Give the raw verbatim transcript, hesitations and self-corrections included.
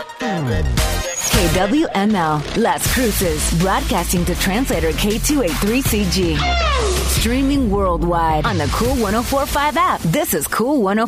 K W M L, Las Cruces, broadcasting to translator K two eighty-three C G. Streaming worldwide on the Cool ten forty-five app. This is Cool ten